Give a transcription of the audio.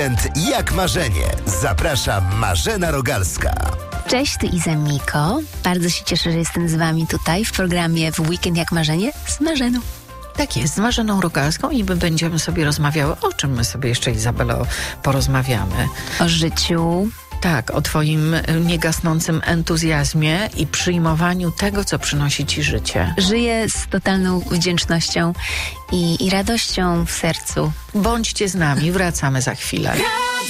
Jak marzenie. Zaprasza Marzena Rogalska. Cześć, tu Iza Miko. Bardzo się cieszę, że jestem z wami tutaj w programie W Weekend Jak Marzenie z Marzeną. Tak jest, z Marzeną Rogalską i my będziemy sobie rozmawiały, o czym my sobie jeszcze, Izabelo, porozmawiamy. O życiu. Tak, o twoim niegasnącym entuzjazmie i przyjmowaniu tego, co przynosi ci życie. Żyję z totalną wdzięcznością i radością w sercu. Bądźcie z nami, wracamy za chwilę.